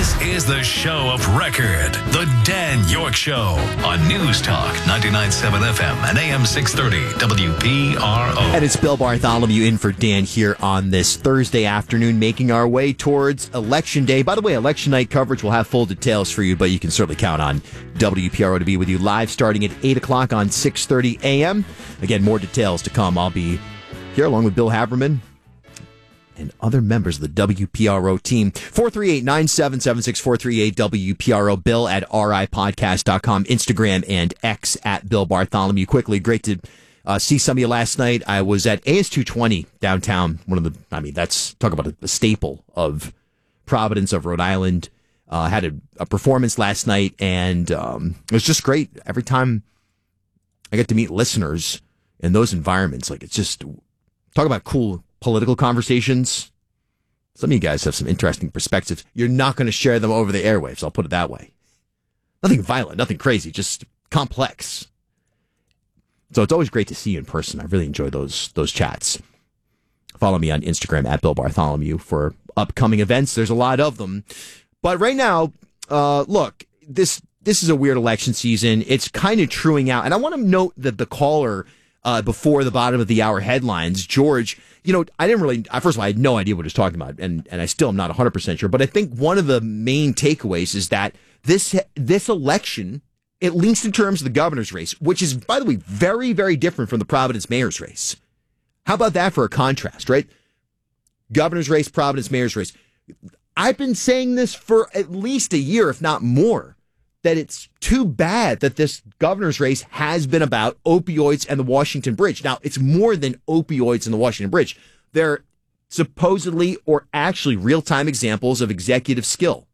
This is the show of record, The Dan York Show, on News Talk 99.7 FM and AM 630 WPRO. And it's Bill Bartholomew in for Dan here on this Thursday afternoon, making our way towards Election Day. By the way, Election Night coverage will have full details for you, but you can certainly count on WPRO to be with you live starting at 8 o'clock on 6:30 AM. Again, more details to come. I'll be here along with Bill Haberman and other members of the WPRO team. 438-9776, 438-WPRO, Bill at ripodcast.com, Instagram and X at Bill Bartholomew. Quickly, great to see some of you last night. I was at AS220 downtown. That's, talk about a staple of Providence, of Rhode Island. Had a performance last night, and it was just great. Every time I get to meet listeners in those environments, like, it's just, talk about cool political conversations. Some of you guys have some interesting perspectives. You're not going to share them over the airwaves, I'll put it that way. Nothing violent, nothing crazy, just complex. So it's always great to see you in person. I really enjoy those chats. Follow me on Instagram at Bill Bartholomew for upcoming events. There's a lot of them. But right now, look, this is a weird election season. It's kind of truing out. And I want to note that the caller before the bottom of the hour headlines, George, I didn't really, first of all, I had no idea what he was talking about, and I still am not 100% sure, but I think one of the main takeaways is that this election, at least in terms of the governor's race, which is, by the way, very, very different from the Providence mayor's race. How about that for a contrast, right? Governor's race, Providence mayor's race. I've been saying this for at least a year, if not more, that it's too bad that this governor's race has been about opioids and the Washington Bridge. Now, it's more than opioids and the Washington Bridge. They're supposedly or actually real-time examples of executive skill.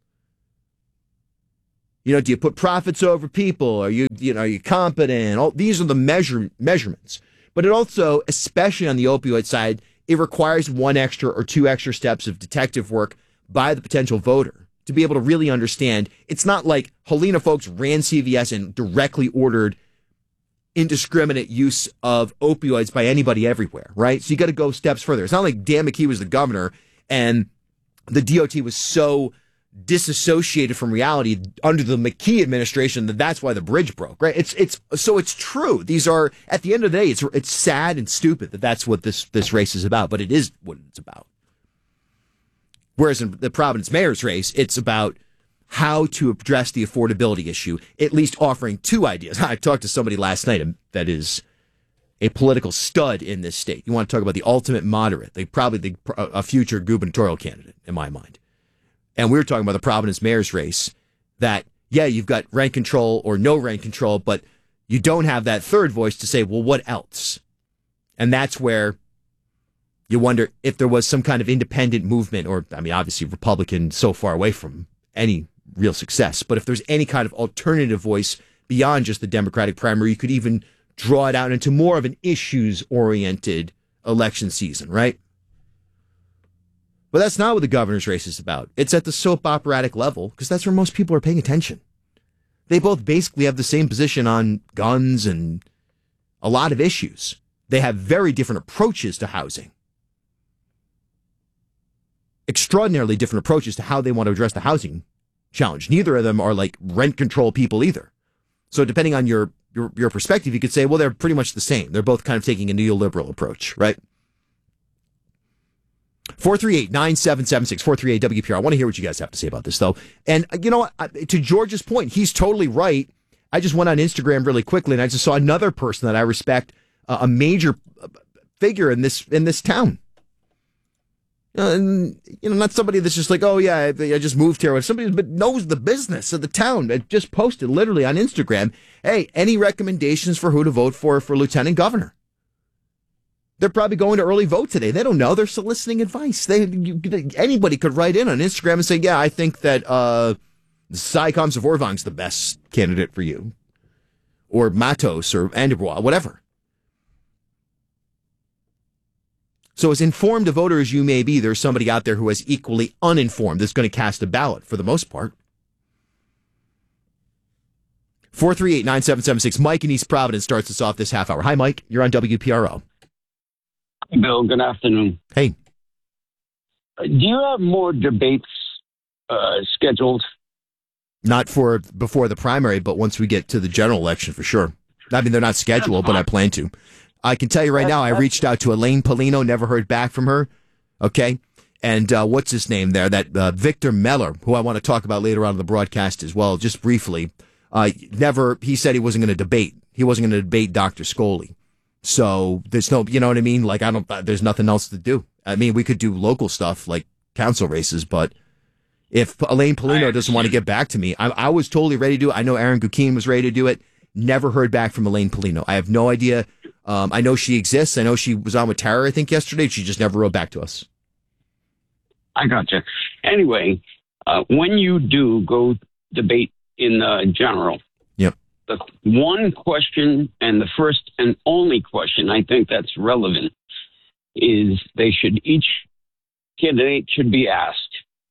Do you put profits over people? Are you competent? These are the measurements. But it also, especially on the opioid side, it requires one extra or two extra steps of detective work by the potential voter to be able to really understand. It's not like Helena folks ran CVS and directly ordered indiscriminate use of opioids by anybody everywhere, right? So you got to go steps further. It's not like Dan McKee was the governor and the DOT was so disassociated from reality under the McKee administration that's why the bridge broke, right? It's true. These are, at the end of the day, it's sad and stupid that's what this race is about, but it is what it's about. Whereas in the Providence mayor's race, it's about how to address the affordability issue, at least offering two ideas. I talked to somebody last night that is a political stud in this state. You want to talk about the ultimate moderate, a future gubernatorial candidate, in my mind. And we were talking about the Providence mayor's race that, yeah, you've got rent control or no rent control, but you don't have that third voice to say, well, what else? And that's where you wonder if there was some kind of independent movement, or, obviously Republican so far away from any real success, but if there's any kind of alternative voice beyond just the Democratic primary, you could even draw it out into more of an issues-oriented election season, right? But that's not what the governor's race is about. It's at the soap operatic level, because that's where most people are paying attention. They both basically have the same position on guns and a lot of issues. They have very different approaches to housing. Extraordinarily different approaches to how they want to address the housing challenge. Neither of them are like rent control people either. So depending on your perspective, you could say, well, they're pretty much the same. They're both kind of taking a neoliberal approach, right? 438-9776, 438-WPR. I want to hear what you guys have to say about this, though. And you know what? To George's point, he's totally right. I just went on Instagram really quickly, and I just saw another person that I respect, a major figure in this town. And, not somebody that's just like, oh, yeah, I just moved here. Somebody that knows the business of the town that just posted literally on Instagram, hey, any recommendations for who to vote for lieutenant governor? They're probably going to early vote today. They don't know. They're soliciting advice. Anybody could write in on Instagram and say, yeah, I think that Cy Comstovorvang's the best candidate for you. Or Matos or Andebois, whatever. So as informed a voter as you may be, there's somebody out there who is equally uninformed that's going to cast a ballot for the most part. 438-9776. Mike in East Providence starts us off this half hour. Hi, Mike. You're on WPRO. Bill, good afternoon. Hey. Do you have more debates scheduled? Not for before the primary, but once we get to the general election, for sure. I mean, they're not scheduled, but I plan to. I can tell you right now, I reached out to Elaine Polino, never heard back from her. Okay. And what's his name there? That Victor Meller, who I want to talk about later on in the broadcast as well, just briefly. He said he wasn't going to debate. He wasn't going to debate Dr. Scully. So there's no, you know what I mean? Like, there's nothing else to do. I mean, we could do local stuff like council races, but if Elaine Polino doesn't want to get back to me, I was totally ready to do it. I know Aaron Gukin was ready to do it. Never heard back from Elaine Polino. I have no idea. I know she exists. I know she was on with Tara, I think, yesterday. She just never wrote back to us. I gotcha. Anyway, when you do go debate in the general, yep, the one question and the first and only question I think that's relevant is each candidate should be asked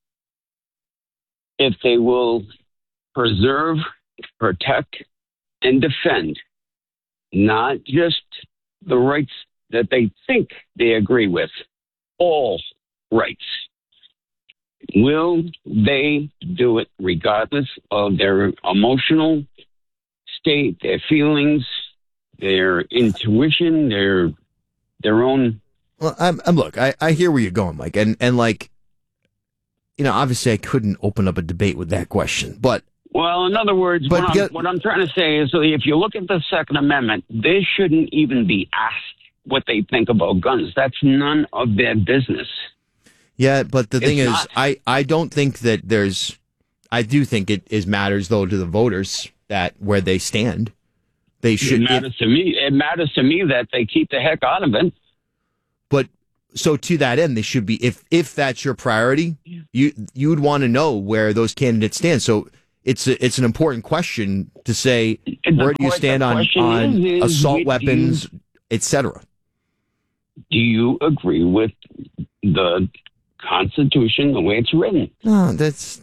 if they will preserve, protect, and defend not just the rights that they think they agree with, all rights. Will they do it regardless of their emotional state, their feelings, their intuition, their own? Well, look, I hear where you're going, Mike, and like, you know, obviously I couldn't open up a debate with that question, but. Well, in other words, what I'm trying to say is, so if you look at the Second Amendment, they shouldn't even be asked what they think about guns. That's none of their business. Yeah, but the thing is, I don't think that I do think it matters, though, to the voters that where they stand. They should. It matters to me. It matters to me that they keep the heck out of it. But so to that end, they should be. If that's your priority, you'd want to know where those candidates stand. So it's an important question to say, where do you stand on assault weapons, etc. Do you agree with the Constitution the way it's written? No, that's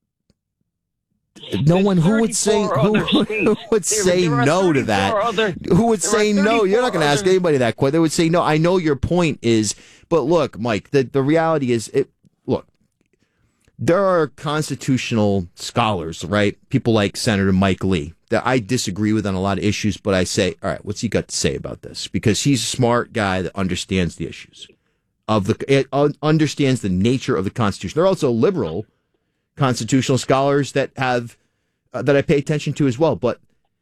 no one who would say who would say no to that. Who would say no? You're not going to ask anybody that question. They would say no. I know your point is, but look, Mike, the reality is, look, there are constitutional scholars, right? People like Senator Mike Lee that I disagree with on a lot of issues, but I say, all right, what's he got to say about this? Because he's a smart guy that understands the issues understands the nature of the Constitution. There are also liberal constitutional scholars that have that I pay attention to as well. But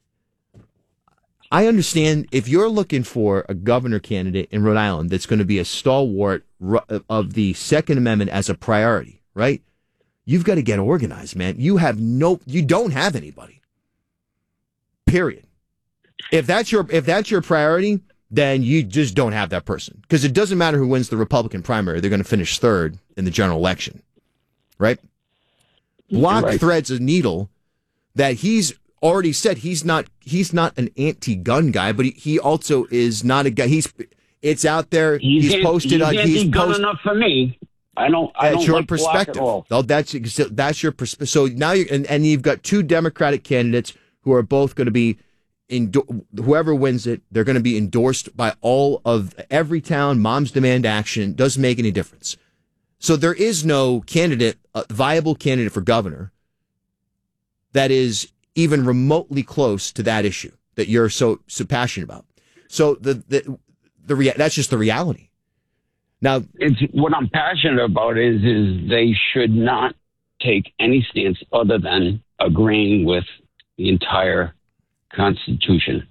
I understand if you're looking for a governor candidate in Rhode Island that's going to be a stalwart of the Second Amendment as a priority, right? You've got to get organized, man. You don't have anybody. Period. If that's your priority, then you just don't have that person. Because it doesn't matter who wins the Republican primary. They're going to finish third in the general election. Right? Block threads a needle that he's already said he's not an anti-gun guy, but he also is not a guy. It's out there. He's posted on. He's gun enough for me. I don't. That's your like perspective. Block at all. Oh, that's your perspective. So now and you've got two Democratic candidates who are both going to be. Whoever wins it, they're going to be endorsed by all of every town. Moms Demand Action. Doesn't make any difference. So there is no viable candidate for governor that is even remotely close to that issue that you're so passionate about. So that's just the reality. Now, it's what I'm passionate about is they should not take any stance other than agreeing with the entire Constitution.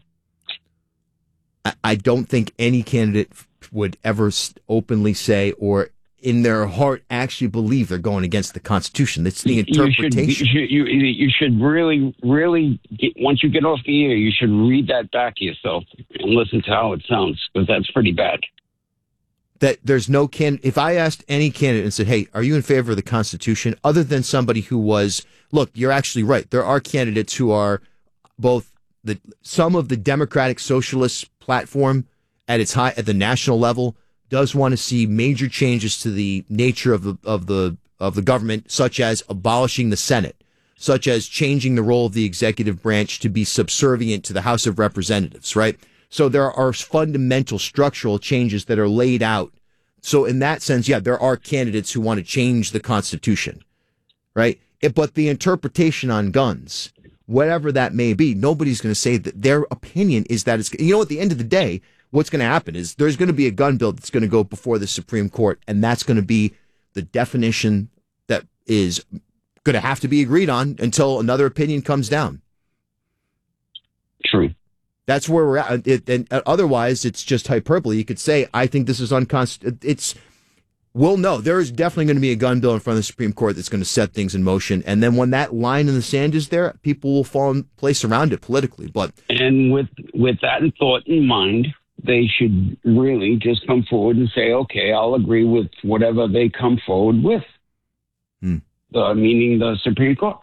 I don't think any candidate would ever openly say or in their heart actually believe they're going against the Constitution. That's the interpretation. You should really, really, once you get off the air, you should read that back to yourself and listen to how it sounds, because that's pretty bad. That there's no if I asked any candidate and said, hey, are you in favor of the Constitution, other than somebody who was, look, you're actually right. There are candidates who are both some of the Democratic Socialist platform at the national level does want to see major changes to the nature of the government, such as abolishing the Senate, such as changing the role of the executive branch to be subservient to the House of Representatives, right? So there are fundamental structural changes that are laid out. So in that sense, yeah, there are candidates who want to change the Constitution. right? But the interpretation on guns, whatever that may be, nobody's going to say that their opinion is that it's, at the end of the day, what's going to happen is there's going to be a gun bill that's going to go before the Supreme Court, and that's going to be the definition that is going to have to be agreed on until another opinion comes down. True. That's where we're at. And otherwise, it's just hyperbole. You could say, I think this is unconstitutional. We'll know. There is definitely going to be a gun bill in front of the Supreme Court that's going to set things in motion. And then when that line in the sand is there, people will fall in place around it politically. And with that thought in mind, they should really just come forward and say, okay, I'll agree with whatever they come forward with. Meaning the Supreme Court.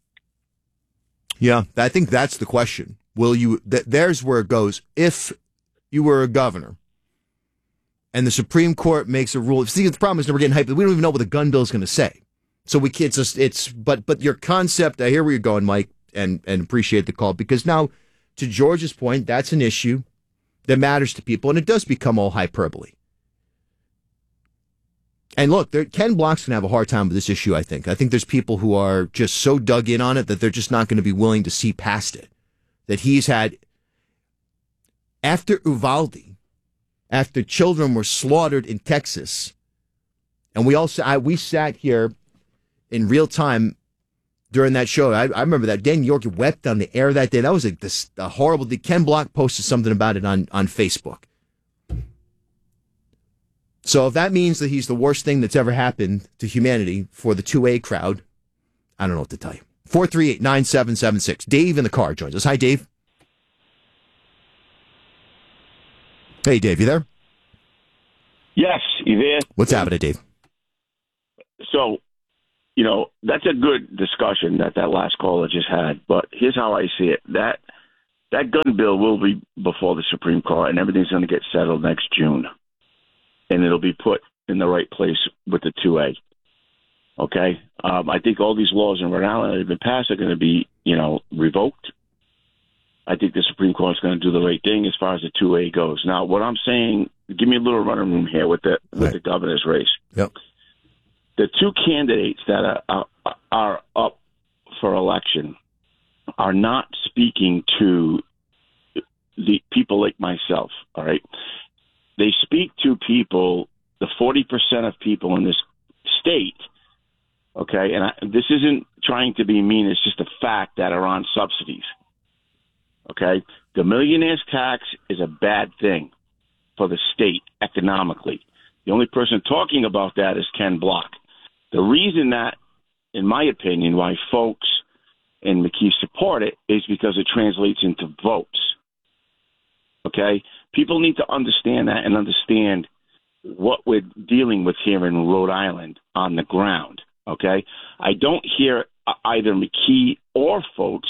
Yeah, I think that's the question. Will you? There's where it goes. If you were a governor and the Supreme Court makes a rule, see, the problem is that we're getting hyped. We don't even know what the gun bill is going to say. So we can't just, but your concept, I hear where you're going, Mike, and appreciate the call, because now, to George's point, that's an issue that matters to people, and it does become all hyperbole. And look, Ken Block's going to have a hard time with this issue, I think. I think there's people who are just so dug in on it that they're just not going to be willing to see past it. That he's had, after Uvalde, after children were slaughtered in Texas, and we sat here in real time during that show. I remember that. Dan York wept on the air that day. That was a horrible thing. Ken Block posted something about it on Facebook. So if that means that he's the worst thing that's ever happened to humanity for the 2A crowd, I don't know what to tell you. 438-9776. Dave in the car joins us. Hi, Dave. Hey, Dave, you there? Yes, you there? What's happening, Dave? So, that's a good discussion that last caller just had, but here's how I see it. That gun bill will be before the Supreme Court, and everything's going to get settled next June. And it'll be put in the right place with the 2A. Okay? I think all these laws in Rhode Island that have been passed are going to be, revoked. I think the Supreme Court is going to do the right thing as far as the 2A goes. Now, what I'm saying, give me a little running room here with the governor's race. Yep. The two candidates that are up for election are not speaking to the people like myself, all right? They speak to people, the 40% of people in this state, okay? And this isn't trying to be mean. It's just a fact that are on subsidies, okay? The millionaire's tax is a bad thing for the state economically. The only person talking about that is Ken Block. The reason that, in my opinion, why folks in McKee support it is because it translates into votes, okay? People need to understand that and understand what we're dealing with here in Rhode Island on the ground, okay? I don't hear either McKee or folks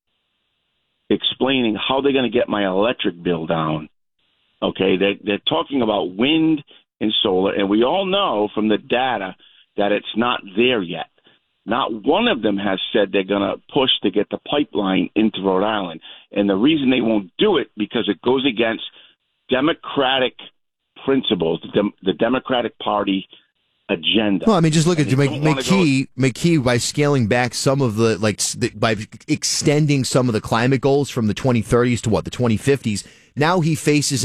explaining how they're going to get my electric bill down, okay? They're talking about wind and solar, and we all know from the data that it's not there yet. Not one of them has said they're going to push to get the pipeline into Rhode Island. And the reason they won't do it because it goes against Democratic principles, the Democratic Party agenda. Well, I mean, just look at McKee by scaling back some of by extending some of the climate goals from the 2030s to the 2050s. Now he faces a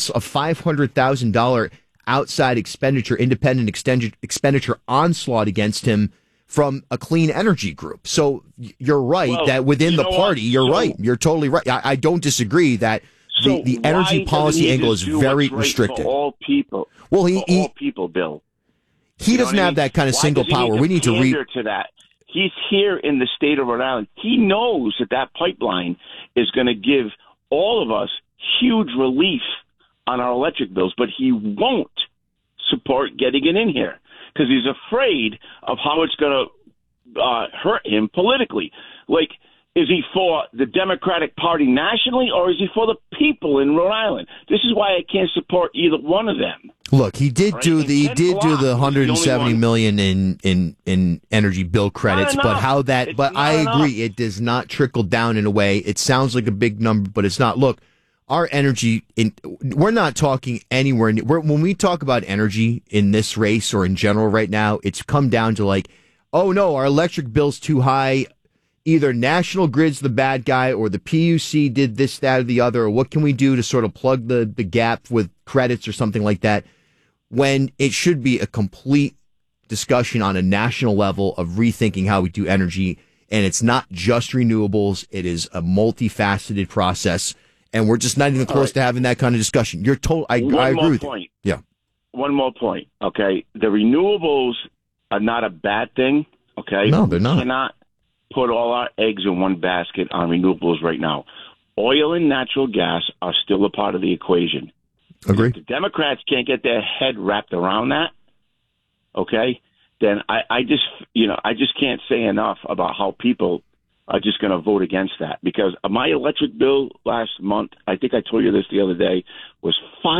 $500,000 outside expenditure, independent expenditure onslaught against him from a clean energy group. So you're right that within the party, you're right. You're totally right. I don't disagree that the energy policy angle is very restricted. For all people. Well, all people, Bill. He doesn't have that kind of single power. We need to to that. He's here in the state of Rhode Island. He knows that pipeline is going to give all of us huge relief on our electric bills, but he won't support getting it in here because he's afraid of how it's going to hurt him politically. Like, is he for the Democratic Party nationally, or is he for the people in Rhode Island? This is why I can't support either one of them. Look, he did do the $170 million in energy bill credits, but how that? But I agree, it does not trickle down in a way. It sounds like a big number, but it's not. Look. Our energy, we're not talking anywhere. When we talk about energy in this race or in general right now, it's come down to oh no, our electric bill's too high. Either National Grid's the bad guy or the PUC did this, that, or the other, or what can we do to sort of plug the gap with credits or something like that, when it should be a complete discussion on a national level of rethinking how we do energy. And it's not just renewables. It is a multifaceted process. And we're just not even close to having that kind of discussion. You're told. I agree with you. Yeah. One more point. Okay. The renewables are not a bad thing. Okay. No, they're not. We cannot put all our eggs in one basket on renewables right now. Oil and natural gas are still a part of the equation. Agree. If the Democrats can't get their head wrapped around that, okay, then I just can't say enough about how people are just going to vote against that. Because my electric bill last month, I think I told you this the other day, was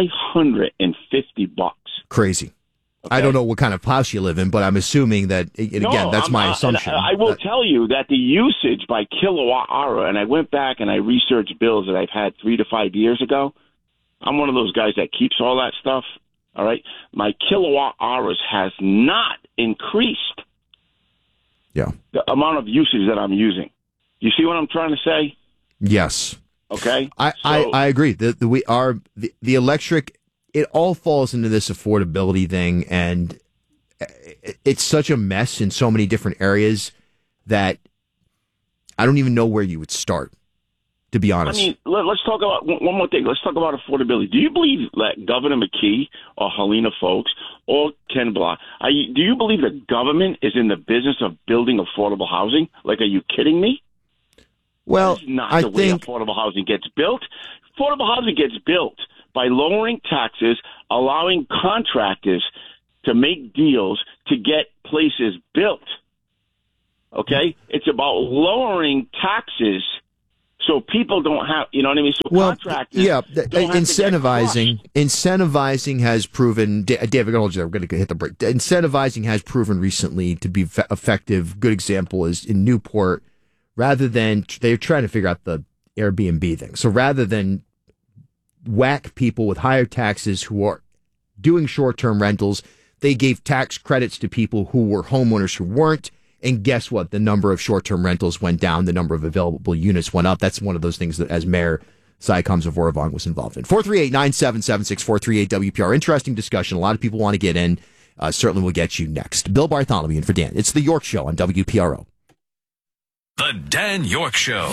$550. Crazy. Okay. I don't know what kind of house you live in, but I'm assuming that, again, that's my assumption. I will tell you that the usage by kilowatt hour, and I went back and I researched bills that I've had 3 to 5 years ago. I'm one of those guys that keeps all that stuff, all right? My kilowatt hours has not increased. Yeah. The amount of usage that I'm using. You see what I'm trying to say? Yes. Okay? I agree. The electric... It all falls into this affordability thing, and it's such a mess in so many different areas that I don't even know where you would start, to be honest. I mean, let's talk about one more thing. Let's talk about affordability. Do you believe that Governor McKee or Helena Foulkes or Ken Block, do you believe the government is in the business of building affordable housing? Like, are you kidding me? Well, that's not the way affordable housing gets built. Affordable housing gets built by lowering taxes, allowing contractors to make deals to get places built. Okay? It's about lowering taxes so people don't have, you know what I mean? So contractors incentivizing has proven, David, we're going to hit the break. Incentivizing has proven recently to be effective. Good example is in Newport, rather than, they're trying to figure out the Airbnb thing. So rather than whack people with higher taxes who are doing short-term rentals, they gave tax credits to people who were homeowners who weren't. And guess what? The number of short-term rentals went down. The number of available units went up. That's one of those things that, as Mayor Cy Combs of Orovon was involved in. 438-9776, 438-WPR. Interesting discussion. A lot of people want to get in. Certainly we'll get you next. Bill Bartholomew in for Dan. It's The York Show on WPRO. The Dan York Show.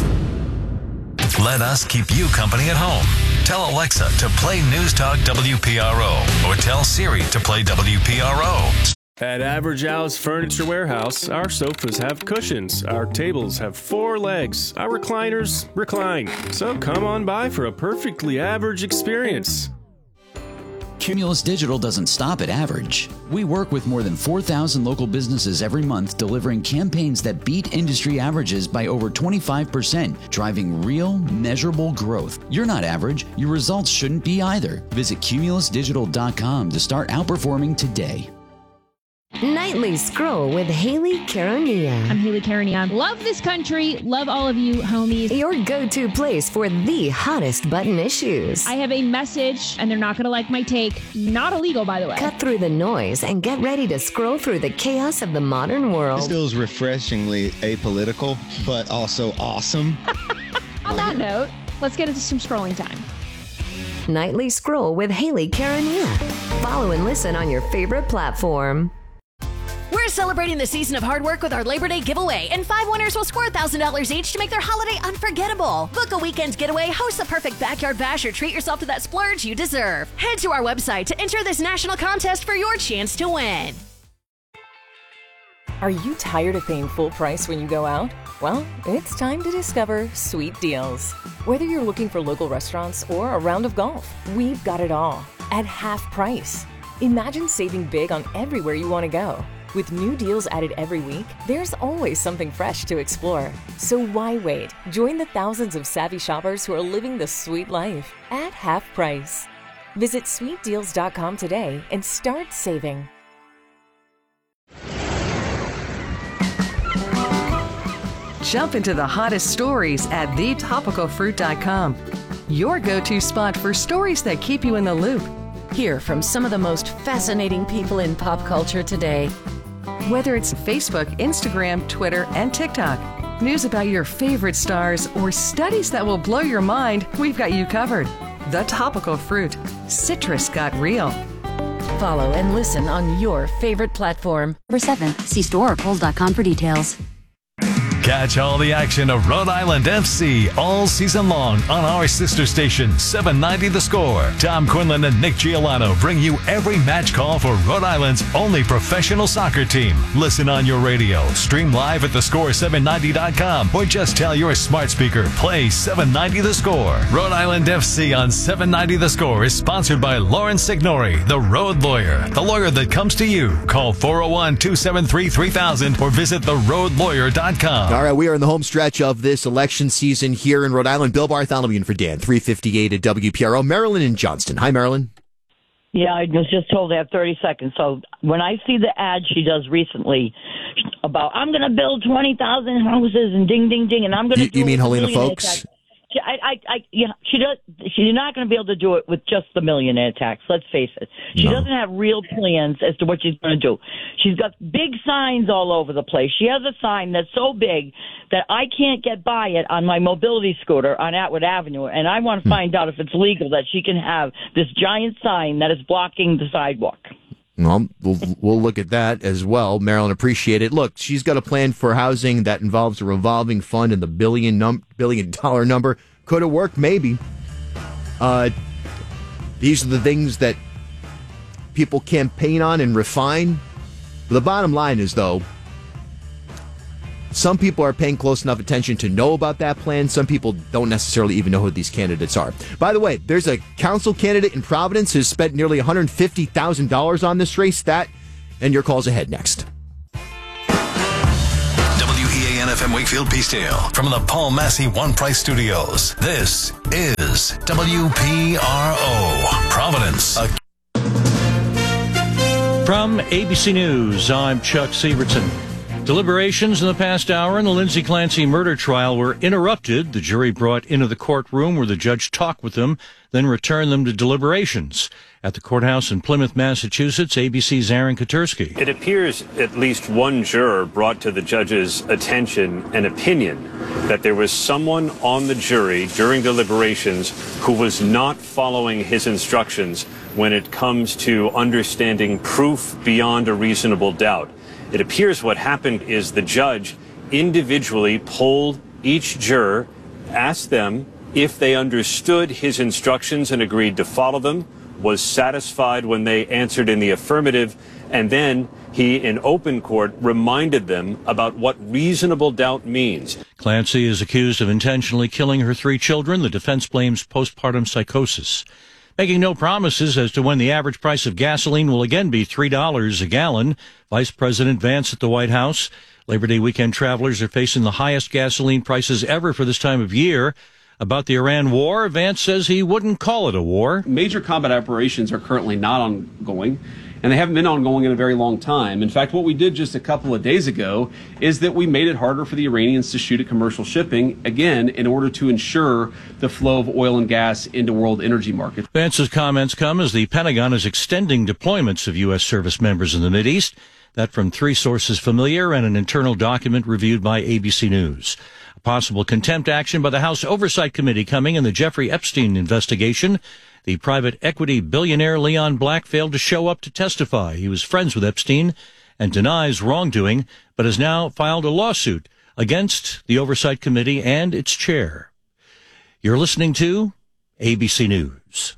Let us keep you company at home. Tell Alexa to play News Talk WPRO or tell Siri to play WPRO. At Average Al's Furniture Warehouse, our sofas have cushions, our tables have 4 legs, our recliners recline. So come on by for a perfectly average experience. Cumulus Digital doesn't stop at average. We work with more than 4,000 local businesses every month, delivering campaigns that beat industry averages by over 25%, driving real, measurable growth. You're not average. Your results shouldn't be either. Visit cumulusdigital.com to start outperforming today. Nightly Scroll with Haley Caronia. I'm Haley Caronia. Love this country. Love all of you, homies. Your go-to place for the hottest button issues. I have a message, and they're not going to like my take. Not illegal, by the way. Cut through the noise and get ready to scroll through the chaos of the modern world. This feels refreshingly apolitical, but also awesome. On that note, let's get into some scrolling time. Nightly Scroll with Haley Caronia. Follow and listen on your favorite platform. We're celebrating the season of hard work with our Labor Day giveaway, and 5 winners will score $1,000 each to make their holiday unforgettable. Book a weekend getaway, host the perfect backyard bash, or treat yourself to that splurge you deserve. Head to our website to enter this national contest for your chance to win. Are you tired of paying full price when you go out? Well, it's time to discover Sweet Deals. Whether you're looking for local restaurants or a round of golf, we've got it all at half price. Imagine saving big on everywhere you want to go. With new deals added every week, there's always something fresh to explore. So why wait? Join the thousands of savvy shoppers who are living the sweet life at half price. Visit sweetdeals.com today and start saving. Jump into the hottest stories at thetopicalfruit.com. Your go-to spot for stories that keep you in the loop. Hear from some of the most fascinating people in pop culture today. Whether it's Facebook, Instagram, Twitter, and TikTok, news about your favorite stars, or studies that will blow your mind, we've got you covered. The Topical Fruit. Citrus got real. Follow and listen on your favorite platform. Number 7. See store or polls.com for details. Catch all the action of Rhode Island FC all season long on our sister station, 790 The Score. Tom Quinlan and Nick Giolano bring you every match call for Rhode Island's only professional soccer team. Listen on your radio, stream live at thescore790.com, or just tell your smart speaker, play 790 The Score. Rhode Island FC on 790 The Score is sponsored by Lauren Signori, the Road Lawyer, the lawyer that comes to you. Call 401-273-3000 or visit theroadlawyer.com. All right, we are in the home stretch of this election season here in Rhode Island. Bill Bartholomew for Dan, 358 at WPRO. Marilyn in Johnston. Hi, Marilyn. Yeah, I was just told I have 30 seconds. So when I see the ad she does recently about, I'm going to build 20,000 houses and ding, ding, ding, and I'm going to do... You mean Helena Folks? She's not going to be able to do it with just the millionaire tax. Let's face it. She doesn't have real plans as to what she's going to do. She's got big signs all over the place. She has a sign that's so big that I can't get by it on my mobility scooter on Atwood Avenue, and I want to find out if it's legal that she can have this giant sign that is blocking the sidewalk. Well, we'll look at that as well. Marilyn, appreciate it. Look, she's got a plan for housing that involves a revolving fund and the $1 billion number. Could it work? Maybe. These are the things that people campaign on and refine. The bottom line is, though, some people are paying close enough attention to know about that plan. Some people don't necessarily even know who these candidates are. By the way, there's a council candidate in Providence who's spent nearly $150,000 on this race. That and your calls ahead next. WEAN FM Wakefield Peacedale from the Paul Massey One Price Studios. This is WPRO Providence. From ABC News, I'm Chuck Sievertson. Deliberations in the past hour in the Lindsay Clancy murder trial were interrupted. The jury brought into the courtroom where the judge talked with them, then returned them to deliberations. At the courthouse in Plymouth, Massachusetts, ABC's Aaron Katursky. It appears at least one juror brought to the judge's attention an opinion that there was someone on the jury during deliberations who was not following his instructions when it comes to understanding proof beyond a reasonable doubt. It appears what happened is the judge individually polled each juror, asked them if they understood his instructions and agreed to follow them, was satisfied when they answered in the affirmative, and then he, in open court, reminded them about what reasonable doubt means. Clancy is accused of intentionally killing her 3 children. The defense blames postpartum psychosis. Making no promises as to when the average price of gasoline will again be $3 a gallon. Vice President Vance at the White House. Labor Day weekend travelers are facing the highest gasoline prices ever for this time of year. About the Iran war, Vance says he wouldn't call it a war. Major combat operations are currently not ongoing, and they haven't been ongoing in a very long time. In fact, what we did just a couple of days ago is that we made it harder for the Iranians to shoot at commercial shipping, again, in order to ensure the flow of oil and gas into world energy markets. Vance's comments come as the Pentagon is extending deployments of U.S. service members in the Mideast. That from 3 sources familiar and an internal document reviewed by ABC News. A possible contempt action by the House Oversight Committee coming in the Jeffrey Epstein investigation. The private equity billionaire Leon Black failed to show up to testify. He was friends with Epstein and denies wrongdoing, but has now filed a lawsuit against the Oversight Committee and its chair. You're listening to ABC News.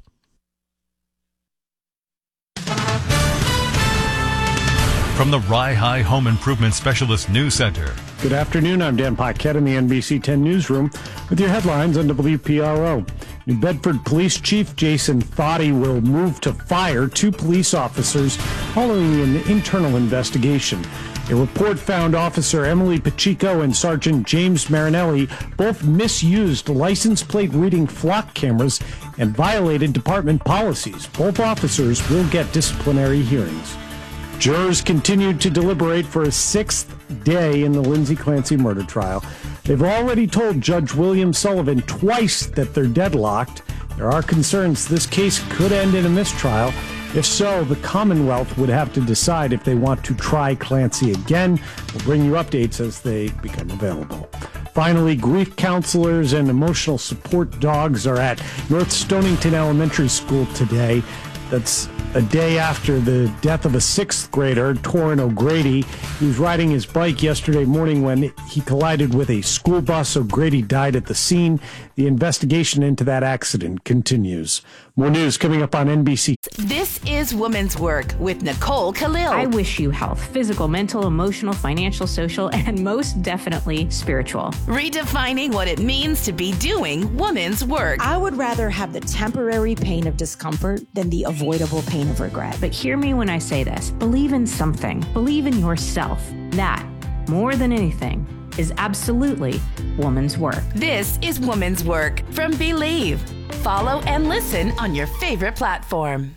From the Rye High Home Improvement Specialist News Center. Good afternoon. I'm Dan Paquette in the NBC 10 newsroom with your headlines on WPRO. New Bedford Police Chief Jason Thotty will move to fire 2 police officers following an internal investigation. A report found Officer Emily Pacheco and Sergeant James Marinelli both misused license plate reading flock cameras and violated department policies. Both officers will get disciplinary hearings. Jurors continued to deliberate for a 6th day in the Lindsay Clancy murder trial. They've already told Judge William Sullivan twice that they're deadlocked. There are concerns this case could end in a mistrial, If so, the Commonwealth would have to decide if they want to try Clancy again. We'll bring you updates as they become available. Finally, grief counselors and emotional support dogs are at North Stonington Elementary School today. That's a day after the death of a sixth grader, Torrin O'Grady. He was riding his bike yesterday morning when he collided with a school bus. O'Grady died at the scene. The investigation into that accident continues. More news coming up on NBC. This is Women's Work with Nicole Khalil. I wish you health, physical, mental, emotional, financial, social, and most definitely spiritual. Redefining what it means to be doing women's work. I would rather have the temporary pain of discomfort than the avoidable pain of regret. But hear me when I say this. Believe in something. Believe in yourself. That, more than anything, is absolutely woman's work. This is Woman's Work from Believe. Follow and listen on your favorite platform.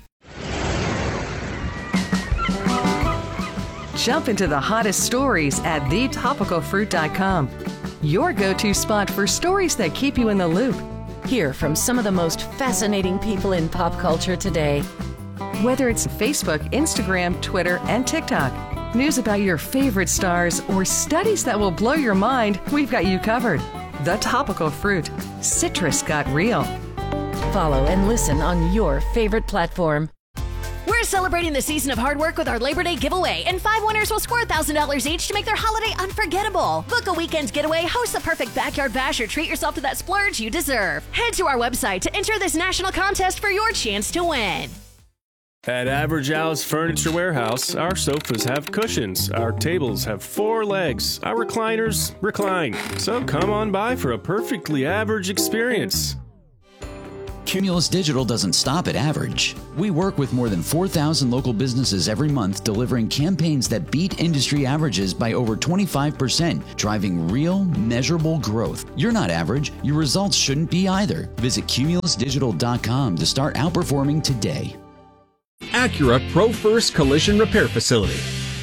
Jump into the hottest stories at thetopicalfruit.com. Your go-to spot for stories that keep you in the loop. Hear from some of the most fascinating people in pop culture today. Whether it's Facebook, Instagram, Twitter, and TikTok, news about your favorite stars, or studies that will blow your mind, we've got you covered. The Topical Fruit. Citrus got real. Follow and listen on your favorite platform. We're celebrating the season of hard work with our Labor Day giveaway, and 5 winners will score $1,000 each to make their holiday unforgettable. Book a weekend getaway, host the perfect backyard bash, or treat yourself to that splurge you deserve. Head to our website to enter this national contest for your chance to win. At Average Al's Furniture Warehouse, our sofas have cushions, our tables have 4 legs, our recliners recline. So come on by for a perfectly average experience. Cumulus Digital doesn't stop at average. We work with more than 4,000 local businesses every month, delivering campaigns that beat industry averages by over 25%, driving real, measurable growth. You're not average. Your results shouldn't be either. Visit cumulusdigital.com to start outperforming today. Acura Pro First Collision Repair Facility.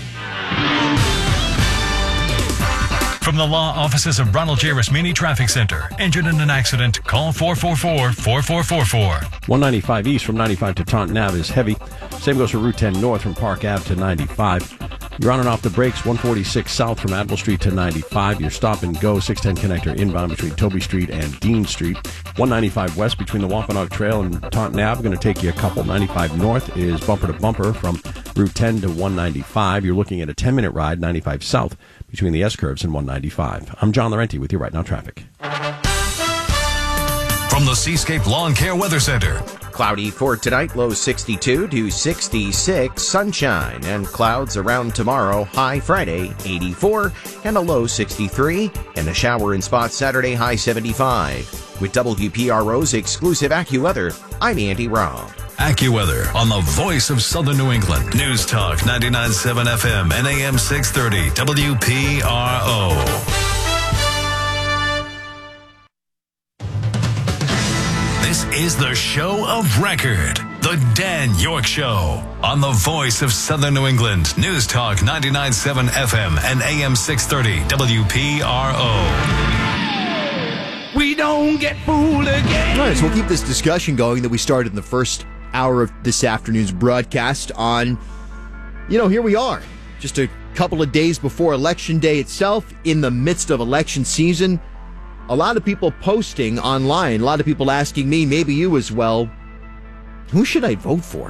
From the law offices of Ronald J. Rasmini Traffic Center. Injured in an accident? Call 444-4444. 195 east from 95 to Taunton Ave is heavy. Same goes for Route 10 north from Park Ave to 95. You're on and off the brakes, 146 south from Admiral Street to 95. Your stop and go 610 connector inbound between Toby Street and Dean Street. 195 west between the Wampanoag Trail and Taunton Ave. Going to take you a couple. 95 north is bumper to bumper from Route 10 to 195. You're looking at a 10-minute ride, 95 south between the S-curves and 195. I'm John Laurenti with you right now traffic. From the Seascape Lawn Care Weather Center. Cloudy for tonight, low 62 to 66, sunshine and clouds around tomorrow, high Friday 84 and a low 63, and a shower in spots Saturday, high 75. With WPRO's exclusive AccuWeather, I'm Andy Robb. AccuWeather on the voice of Southern New England. News Talk 99.7 FM and AM 630 WPRO. This is the show of record, The Dan York Show, on the voice of Southern New England. News Talk 99.7 FM and AM 630 WPRO. We don't get fooled again. All right, so we'll keep this discussion going that we started in the first hour of this afternoon's broadcast on, here we are, just a couple of days before Election Day itself, in the midst of election season. A lot of people posting online, a lot of people asking me, maybe you as well, who should I vote for?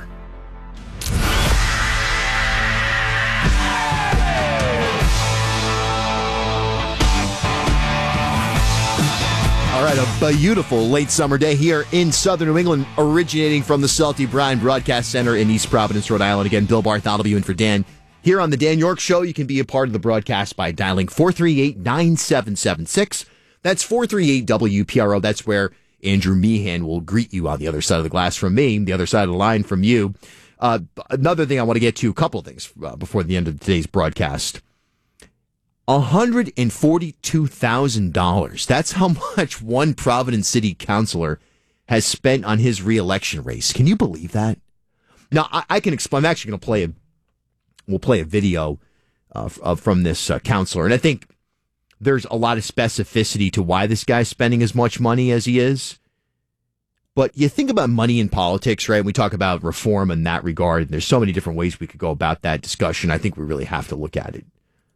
All right, a beautiful late summer day here in Southern New England, originating from the Salty Brine Broadcast Center in East Providence, Rhode Island. Again, Bill Bartholomew in for Dan. Here on the Dan York Show, you can be a part of the broadcast by dialing 438-9776. That's 438-WPRO. That's where Andrew Meehan will greet you on the other side of the glass from me, the other side of the line from you. Another thing I want to get to, a couple of things before the end of today's broadcast. $142,000. That's how much one Providence City councilor has spent on his reelection race. Can you believe that? Now, I can explain. I'm actually going to we'll play a video from this councilor. And I think there's a lot of specificity to why this guy's spending as much money as he is. But you think about money in politics, right? We talk about reform in that regard. And there's so many different ways we could go about that discussion. I think we really have to look at it.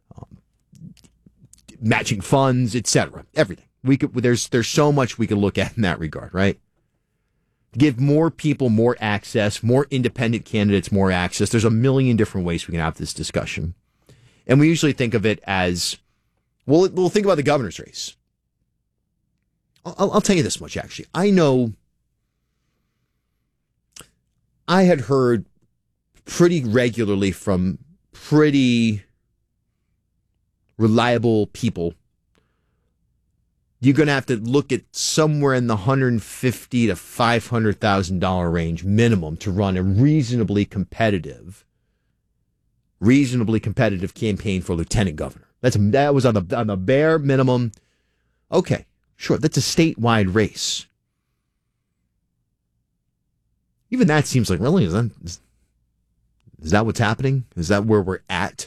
Matching funds, etc. Everything. There's so much we can look at in that regard, right? Give more people more access, more independent candidates more access. There's a million different ways we can have this discussion. And we usually think of it as, we'll think about the governor's race. I'll tell you this much, actually. I had heard pretty regularly from pretty reliable people, you're going to have to look at somewhere in the $150,000 to $500,000 range minimum to run a reasonably competitive campaign for lieutenant governor. That was on the bare minimum. Okay, sure, that's a statewide race. Even that seems like, really, is that what's happening? Is that where we're at?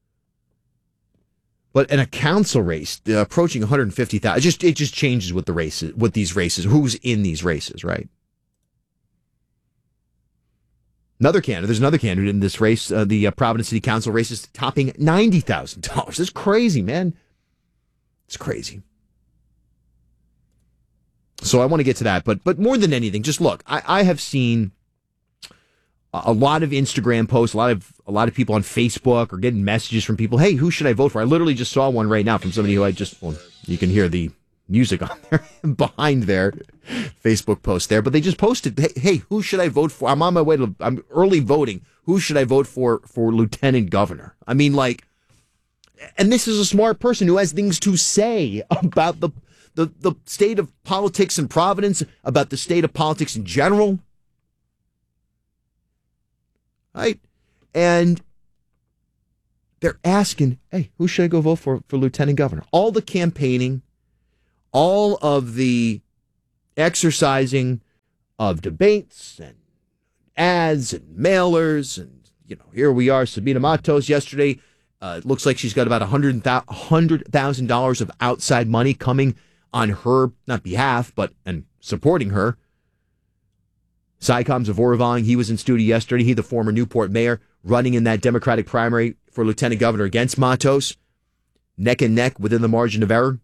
But in a council race, approaching 150,000, it just changes with these races, who's in these races, right? There's another candidate in this race, the Providence City Council race is topping $90,000. That's crazy, man. It's crazy. So I want to get to that, but more than anything, just look, I have seen a lot of Instagram posts, a lot of people on Facebook are getting messages from people. Hey, who should I vote for? I literally just saw one right now from somebody who you can hear the music on there behind their Facebook post there, but they just posted, hey, who should I vote for? I'm on my way I'm early voting. Who should I vote for lieutenant governor? I mean, and this is a smart person who has things to say about the state of politics in Providence, about the state of politics in general. Right? And they're asking, hey, who should I go vote for lieutenant governor? All the campaigning, all of the exercising of debates and ads and mailers. And, here we are, Sabina Matos yesterday. It looks like she's got about $100,000 of outside money coming on her, not behalf, and supporting her. Saicom Zavorovong, he was in studio yesterday. He, the former Newport mayor, running in that Democratic primary for lieutenant governor against Matos, neck and neck within the margin of error.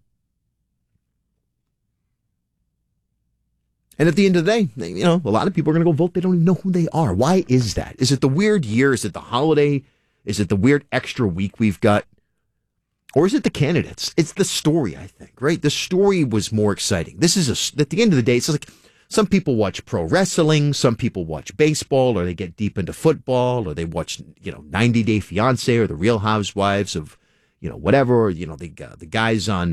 And at the end of the day, a lot of people are going to go vote. They don't even know who they are. Why is that? Is it the weird year? Is it the holiday? Is it the weird extra week we've got? Or is it the candidates? It's the story, I think, right? The story was more exciting. This is at the end of the day, it's like some people watch pro wrestling, some people watch baseball, or they get deep into football, or they watch, 90 Day Fiancé or the Real Housewives of, whatever, or, the guys on,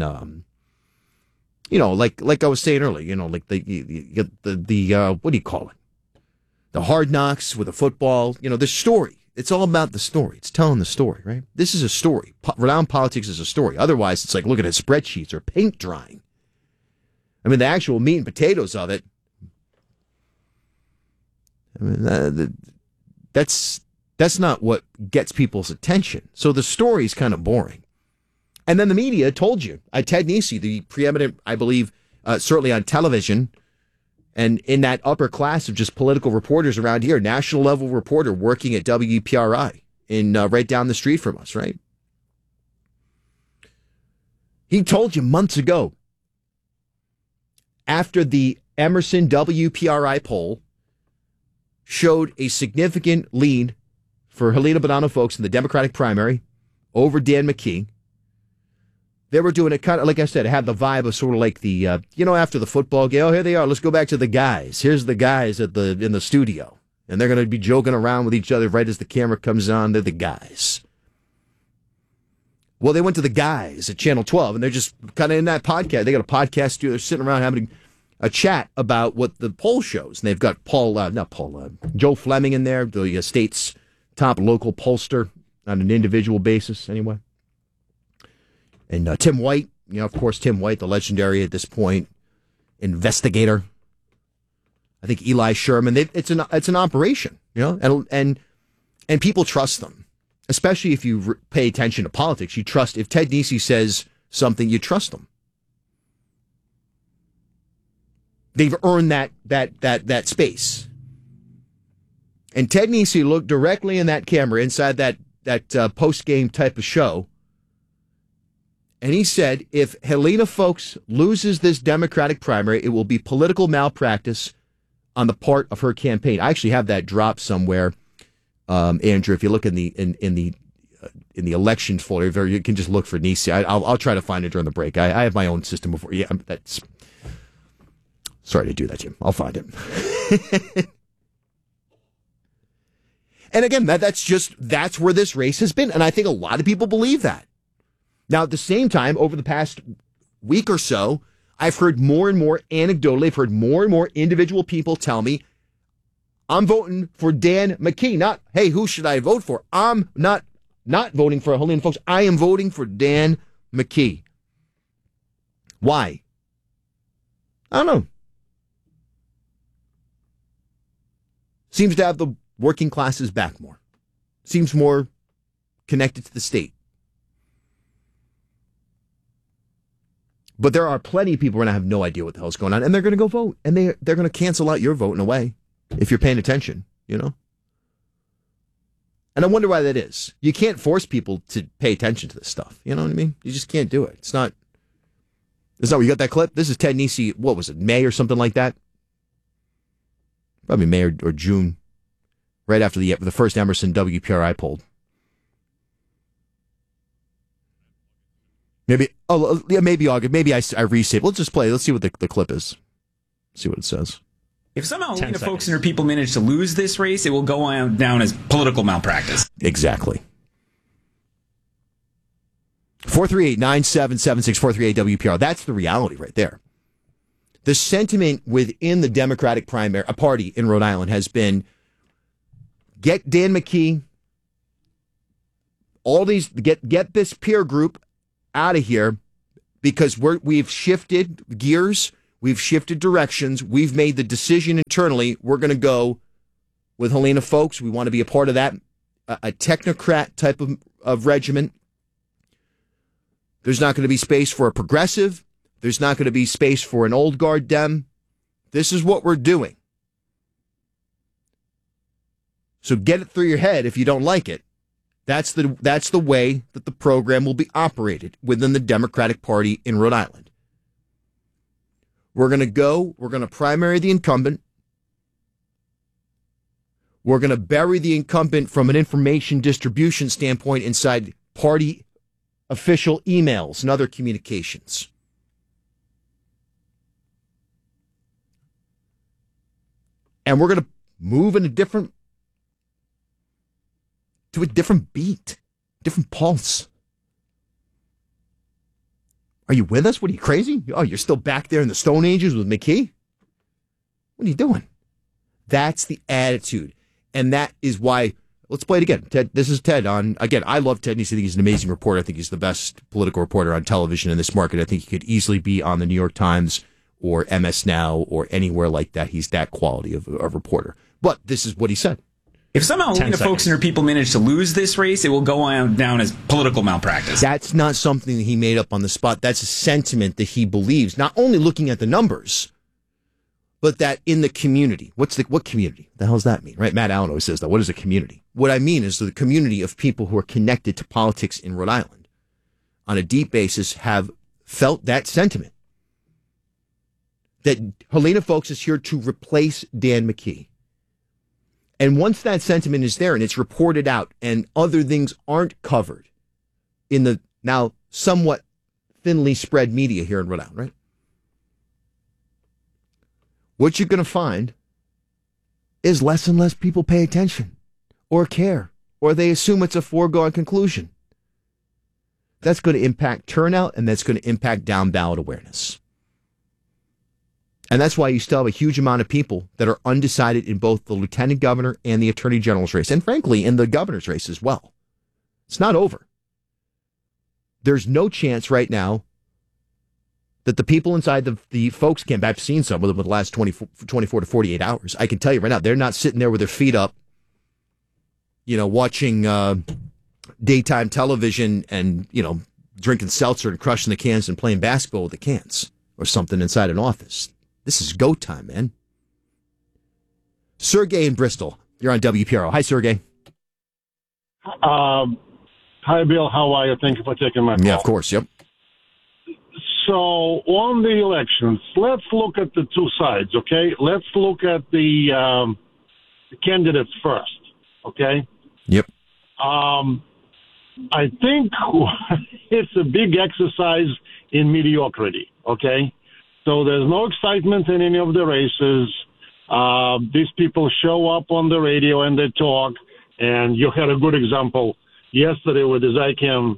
like I was saying earlier, like the what do you call it? The Hard Knocks with the football, the story. It's all about the story. It's telling the story, right? This is a story. Rhode Island politics is a story. Otherwise, it's like looking at spreadsheets or paint drying. I mean, the actual meat and potatoes of it, I mean, that's not what gets people's attention. So the story is kind of boring. And then the media told you. Ted Nesi, the preeminent, I believe, certainly on television, and in that upper class of just political reporters around here, national level reporter working at WPRI in right down the street from us, right? He told you months ago, after the Emerson WPRI poll showed a significant lead for Helena Bonanno folks in the Democratic primary over Dan McKee, they were doing it kind of, like I said, it had the vibe of sort of like the, after the football game, oh, here they are, let's go back to the guys. Here's the guys in the studio. And they're going to be joking around with each other right as the camera comes on. They're the guys. Well, they went to the guys at Channel 12, and they're just kind of in that podcast. They got a podcast studio. They're sitting around having a chat about what the poll shows. And they've got Joe Fleming in there, the state's top local pollster on an individual basis anyway. And Tim White, of course, Tim White, the legendary at this point investigator. I think Eli Sherman. It's an operation, and people trust them, especially if you pay attention to politics. You trust if Ted Nesi says something, you trust them. They've earned that space. And Ted Nesi looked directly in that camera inside that post-game type of show, and he said, if Helena Foulkes loses this Democratic primary, it will be political malpractice on the part of her campaign. I actually have that dropped somewhere, Andrew. If you look in the elections folder, you can just look for Nesi. I'll try to find it during the break. I have my own system before. Yeah, that's sorry to do that, Jim. I'll find it. And again, that's where this race has been. And I think a lot of people believe that. Now, at the same time, over the past week or so, I've heard more and more anecdotally, I've heard more and more individual people tell me, I'm voting for Dan McKee. Not, hey, who should I vote for? I'm not voting for Helena Foulkes. I am voting for Dan McKee. Why? I don't know. Seems to have the working classes back more. Seems more connected to the state. But there are plenty of people who are going to have no idea what the hell's going on, and they're going to go vote, and they're going to cancel out your vote in a way, if you're paying attention, you know? And I wonder why that is. You can't force people to pay attention to this stuff, you know what I mean? You just can't do it. It's not where you got that clip? This is Ted Nesi, what was it, May or something like that? Probably May or June, right after the first Emerson WPRI poll. Maybe August. Maybe I resave. Let's just play. Let's see what the clip is. See what it says. If somehow Helena Foulkes and her people manage to lose this race, it will go on down as political malpractice. Exactly. 438-9776, 438-WPR. That's the reality right there. The sentiment within the Democratic primary, a party in Rhode Island, has been get Dan McKee, get this peer group out of here, because we've shifted gears, we've shifted directions, we've made the decision internally, we're going to go with Helena Foulkes. We want to be a part of that, a technocrat type of regiment. There's not going to be space for a progressive. There's not going to be space for an old guard Dem. This is what we're doing. So get it through your head if you don't like it. That's the way that the program will be operated within the Democratic Party in Rhode Island. We're going to primary the incumbent. We're going to bury the incumbent from an information distribution standpoint inside party official emails and other communications. And we're going to move in a different beat, different pulse. Are you with us? What, are you crazy? Oh, you're still back there in the Stone Ages with McKee? What are you doing? That's the attitude. And that is why, let's play it again. Ted, this is Ted on, again, I love Ted Nesi. I think he's an amazing reporter. I think he's the best political reporter on television in this market. I think he could easily be on the New York Times or MS Now or anywhere like that. He's that quality of reporter. But this is what he said. If somehow Helena Foulkes and her people manage to lose this race, it will go on down as political malpractice. That's not something that he made up on the spot. That's a sentiment that he believes, not only looking at the numbers, but that in the community. What community? The hell does that mean, right? Matt Allen always says that. What is a community? What I mean is the community of people who are connected to politics in Rhode Island on a deep basis have felt that sentiment. That Helena Foulkes is here to replace Dan McKee. And once that sentiment is there and it's reported out and other things aren't covered in the now somewhat thinly spread media here in Rhode Island, right? What you're going to find is less and less people pay attention or care, or they assume it's a foregone conclusion. That's going to impact turnout, and that's going to impact down ballot awareness. And that's why you still have a huge amount of people that are undecided in both the lieutenant governor and the attorney general's race, and frankly, in the governor's race as well. It's not over. There's no chance right now that the people inside the Foulkes camp, I've seen some of them in the last 24 to 48 hours. I can tell you right now, they're not sitting there with their feet up, watching daytime television and, drinking seltzer and crushing the cans and playing basketball with the cans or something inside an office. This is go time, man. Sergey in Bristol. You're on WPRO. Hi, Sergey. Hi, Bill. How are you? Thank you for taking my call. Yeah, of course. Yep. So on the elections, let's look at the two sides, okay? Let's look at the candidates first, okay? Yep. I think it's a big exercise in mediocrity, okay? So there's no excitement in any of the races. These people show up on the radio and they talk, and you had a good example yesterday with Zykem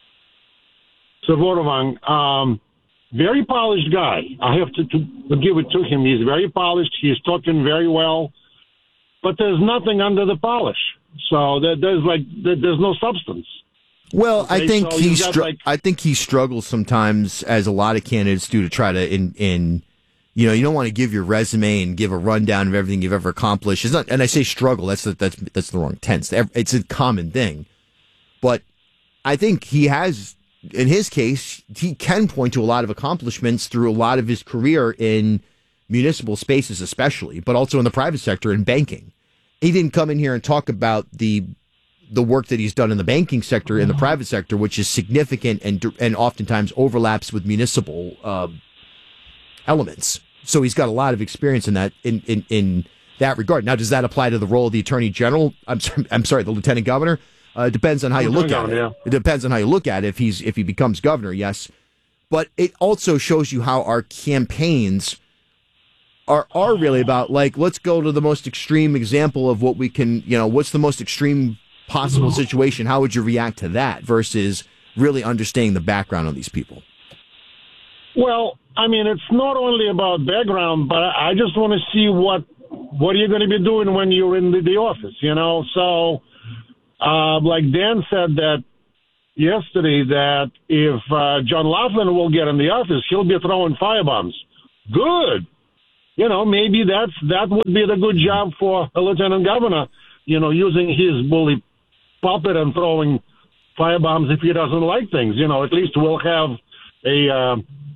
Savorovank. Very polished guy. I have to give it to him. He's very polished. He's talking very well, but there's nothing under the polish. So there's no substance. Well, Okay, I think so I think he struggles sometimes, as a lot of candidates do, to try to you don't want to give your resume and give a rundown of everything you've ever accomplished. It's not, and I say struggle. That's the wrong tense. It's a common thing, but I think he has. In his case, he can point to a lot of accomplishments through a lot of his career in municipal spaces, especially, but also in the private sector in banking. He didn't come in here and talk about the work that he's done in the banking sector, in the private sector, which is significant and oftentimes overlaps with municipal elements. So he's got a lot of experience in that in that regard. Now, does that apply to the role of the Attorney General? I'm sorry, the Lieutenant Governor. It depends on how you look at it. Yeah. It depends on how you look at it. If he becomes governor, yes. But it also shows you how our campaigns are really about, like, let's go to the most extreme example of what we can, what's the most extreme possible situation? How would you react to that versus really understanding the background of these people? Well, I mean, it's not only about background, but I just want to see what are you going to be doing when you're in the office, So, like Dan said that yesterday, that if John Laughlin will get in the office, he'll be throwing firebombs. Good. Maybe that would be the good job for a lieutenant governor, using his bully puppet and throwing firebombs if he doesn't like things. At least we'll have a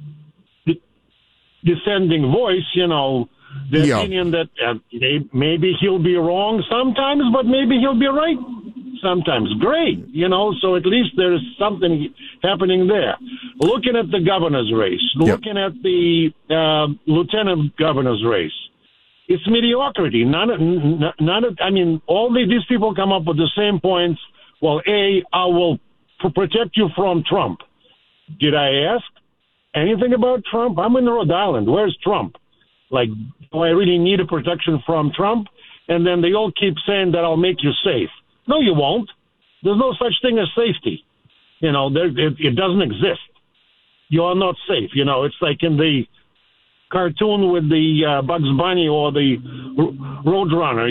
dissenting voice, the opinion that maybe he'll be wrong sometimes, but maybe he'll be right sometimes. Great, so at least there's something happening there. Looking at the governor's race, looking at the lieutenant governor's race, it's mediocrity. All these people come up with the same points. Well, I will protect you from Trump. Did I ask anything about Trump? I'm in Rhode Island. Where's Trump? Like, do I really need a protection from Trump? And then they all keep saying that I'll make you safe. No, you won't. There's no such thing as safety. It doesn't exist. You are not safe. It's like in the cartoon with the Bugs Bunny or the Roadrunner.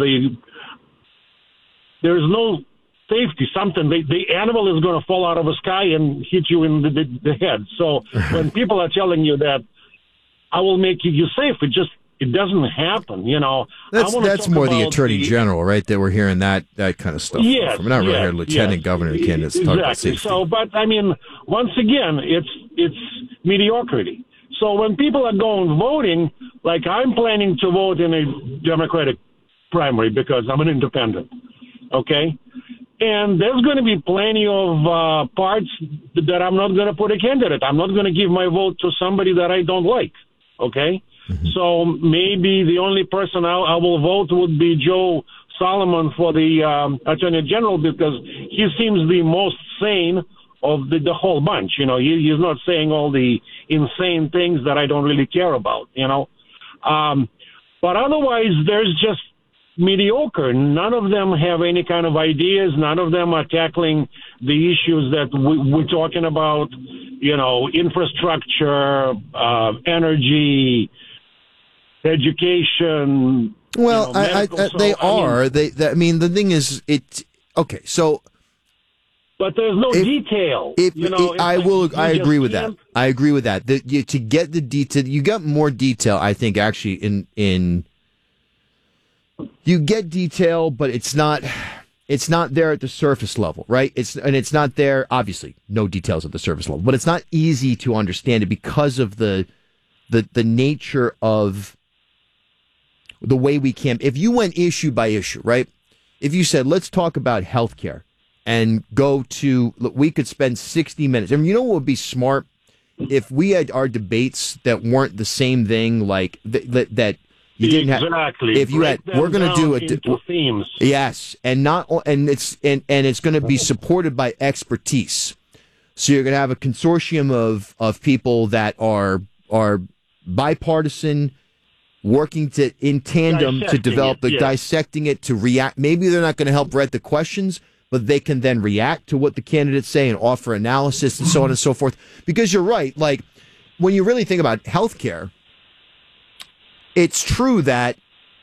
There's no safety. The animal is going to fall out of the sky and hit you in the head. So when people are telling you that I will make you safe, it doesn't happen, That's more the Attorney General, right? That we're hearing that kind of stuff. Yes, we're not really hearing Lieutenant Governor candidates talk about safety. So, but once again, it's mediocrity. So when people are going voting, like I'm planning to vote in a Democratic primary because I'm an independent, okay? And there's going to be plenty of parts that I'm not going to put a candidate. I'm not going to give my vote to somebody that I don't like, okay? Mm-hmm. So maybe the only person I will vote would be Joe Solomon for the Attorney General because he seems the most sane of the whole bunch. He's not saying all the insane things that I don't really care about, But otherwise, there's just mediocre. None of them have any kind of ideas. None of them are tackling the issues that we're talking about, infrastructure, energy, education. Well, they are. The thing is, okay. So, but there's no detail. I agree with that. I agree with that. To get the detail, you get more detail. I think actually in you get detail, but it's not there at the surface level, right? It's not there. Obviously, no details at the surface level, but it's not easy to understand it because of the the nature of the way we can. If you went issue by issue, right? If you said, let's talk about healthcare and we could spend 60 minutes. I mean, you know what would be smart? If we had our debates that weren't the same thing, like that you didn't have. Exactly. If you had, we're going to do it. Themes. Yes, and it's going to be supported by expertise. So you're going to have a consortium of people that are bipartisan, working in tandem to develop dissecting it, to react. Maybe they're not going to help write the questions, but they can then react to what the candidates say and offer analysis and so on and so forth. Because you're right, like when you really think about healthcare, it's true that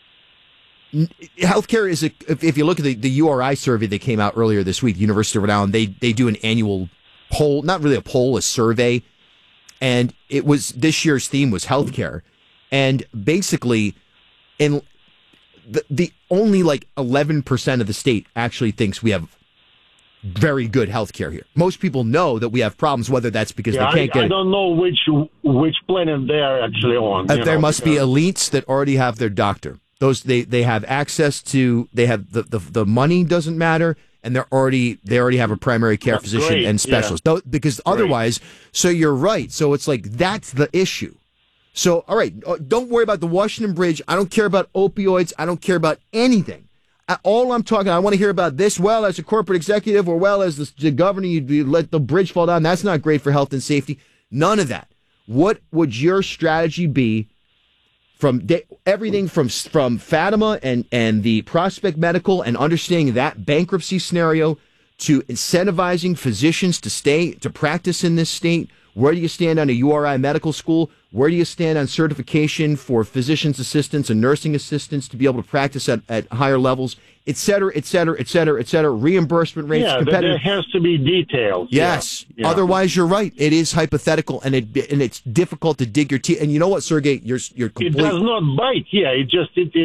healthcare is if you look at the URI survey that came out earlier this week, University of Rhode Island, they do an annual poll, not really a poll, a survey, and it was this year's theme was healthcare, and basically, in the only like 11% of the state actually thinks we have very good healthcare here. Most people know that we have problems, whether that's because they can't get. I don't know which planet they're actually on. There must be elites that already have their doctor. Those they have access to. They have the money doesn't matter. And they already have a primary care physician and specialist. Yeah. Because otherwise, so you're right. So it's like, that's the issue. So, all right, don't worry about the Washington Bridge. I don't care about opioids. I don't care about anything. I want to hear about this. Well, as a corporate executive or well, as the governor, you'd let the bridge fall down. That's not great for health and safety. None of that. What would your strategy be from everything from Fatima and the Prospect Medical and understanding that bankruptcy scenario to incentivizing physicians to practice in this state? Where do you stand on a URI medical school? Where do you stand on certification for physician's assistants and nursing assistants to be able to practice at higher levels, et cetera, et cetera, et cetera, et cetera, reemployment rates? Yeah, there has to be details. Yes. Yeah. Otherwise, you're right. It is hypothetical, and it's difficult to dig your teeth. And you know what, Sergey? You're complete. It does not bite. Yeah, it's too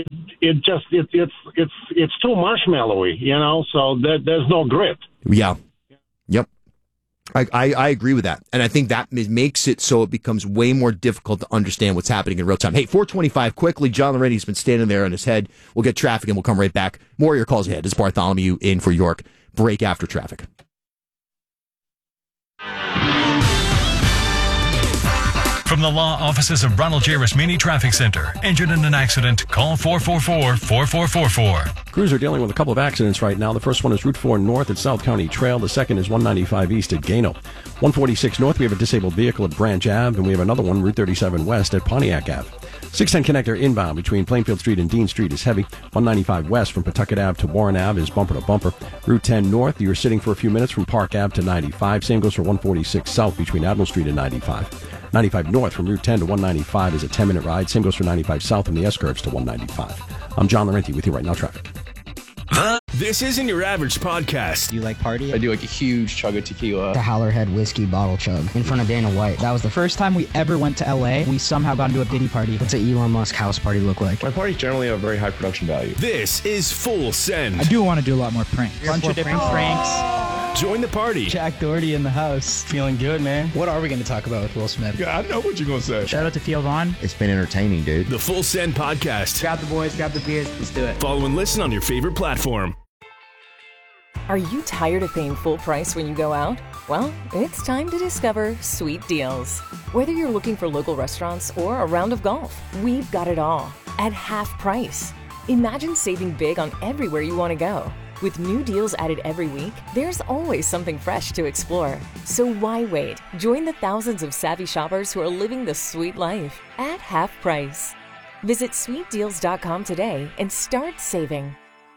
marshmallowy, so there's no grit. Yeah. Yep. I agree with that. And I think that makes it so it becomes way more difficult to understand what's happening in real time. Hey, 425, quickly, John Laurenti's been standing there on his head. We'll get traffic and we'll come right back. More of your calls ahead. This is Bartholomew in for York. Break after traffic. From the law offices of Ronald J. Rasmini Traffic Center. Injured in an accident? Call 444-4444. Crews are dealing with a couple of accidents right now. The first one is Route 4 North at South County Trail. The second is 195 East at Gano. 146 North, we have a disabled vehicle at Branch Ave, and we have another one, Route 37 West at Pontiac Ave. 610 connector inbound between Plainfield Street and Dean Street is heavy. 195 West from Pawtucket Ave to Warren Ave is bumper to bumper. Route 10 North, you're sitting for a few minutes from Park Ave to 95. Same goes for 146 South between Admiral Street and 95. 95 North from Route 10 to 195 is a 10-minute ride. Same goes for 95 South from the S-curves to 195. I'm John Laurenti with you right now, traffic. This isn't your average podcast. Do you like party? I do like a huge chug of tequila. The Howlerhead whiskey bottle chug in front of Dana White. That was the first time we ever went to LA. We somehow got into a Diddy party. What's an Elon Musk house party look like? My parties generally have very high production value. This is Full Send. I do want to do a lot more pranks. Bunch of different pranks. Join the party. Jack Doherty in the house. Feeling good, man. What are we going to talk about with Will Smith? Yeah, I know what you're going to say. Shout out to Theo Vaughn. It's been entertaining, dude. The Full Send Podcast. Grab the boys, grab the beers. Let's do it. Follow and listen on your favorite platform. Are you tired of paying full price when you go out? Well, it's time to discover Sweet Deals. Whether you're looking for local restaurants or a round of golf, we've got it all at half price. Imagine saving big on everywhere you want to go. With new deals added every week, there's always something fresh to explore. So why wait? Join the thousands of savvy shoppers who are living the sweet life at half price. Visit sweetdeals.com today and start saving.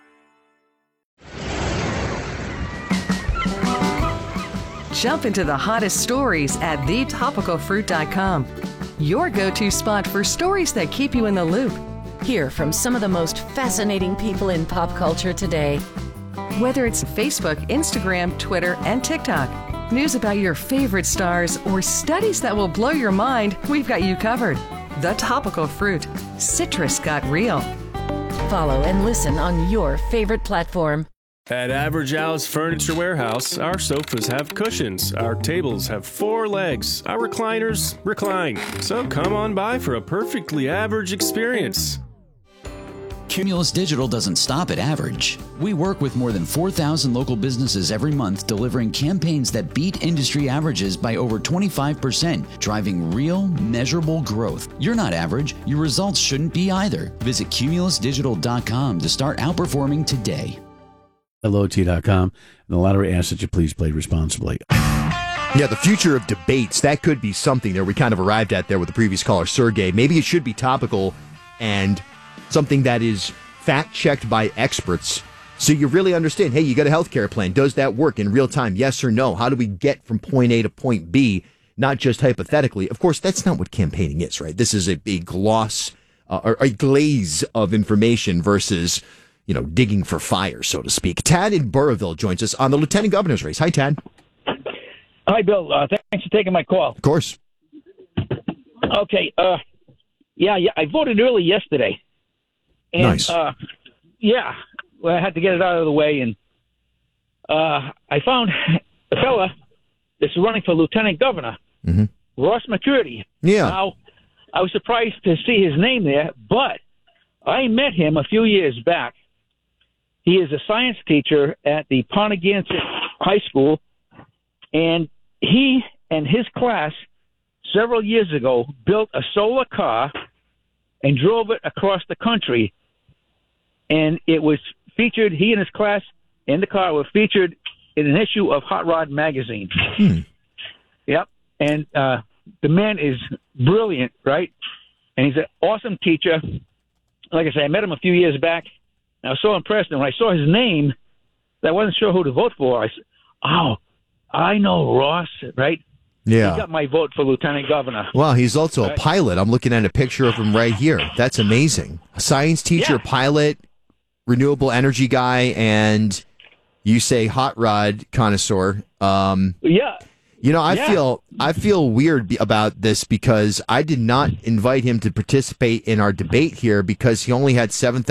Jump into the hottest stories at thetopicalfruit.com. Your go-to spot for stories that keep you in the loop. Hear from some of the most fascinating people in pop culture today. Whether it's Facebook, Instagram, Twitter, and TikTok, news about your favorite stars, or studies that will blow your mind, we've got you covered. The Topical Fruit. Citrus got real. Follow and listen on your favorite platform. At Average Al's Furniture Warehouse, our sofas have cushions, our tables have 4 legs, our recliners recline. So come on by for a perfectly average experience. Cumulus Digital doesn't stop at average. We work with more than 4,000 local businesses every month, delivering campaigns that beat industry averages by over 25%, driving real, measurable growth. You're not average. Your results shouldn't be either. Visit cumulusdigital.com to start outperforming today. LOT.com. And the lottery asks that you please play responsibly. Yeah, the future of debates, that could be something there we kind of arrived at there with the previous caller, Sergey. Maybe it should be topical and something that is fact-checked by experts so you really understand, hey, you got a health care plan. Does that work in real time? Yes or no? How do we get from point A to point B, not just hypothetically? Of course, that's not what campaigning is, right? This is a gloss or a glaze of information versus, digging for fire, so to speak. Tad in Burrillville joins us on the lieutenant governor's race. Hi, Tad. Hi, Bill. Thanks for taking my call. Of course. Okay. I voted early yesterday. And, nice. Well, I had to get it out of the way, and I found a fella that's running for lieutenant governor, Ross McCurdy. Yeah. Now, I was surprised to see his name there, but I met him a few years back. He is a science teacher at the Pontiac High School, and he and his class several years ago built a solar car and drove it across the country. And it was featured, he and his class in the car were featured in an issue of Hot Rod magazine. Yep. And the man is brilliant, right? And he's an awesome teacher. Like I said, I met him a few years back. I was so impressed. And when I saw his name, I wasn't sure who to vote for. I said, oh, I know Ross, right? Yeah. He got my vote for lieutenant governor. Well, he's also a pilot. I'm looking at a picture of him right here. That's amazing. A science teacher, pilot, renewable energy guy, and you say hot rod connoisseur. Yeah. I feel weird about this because I did not invite him to participate in our debate here because he only had 7,000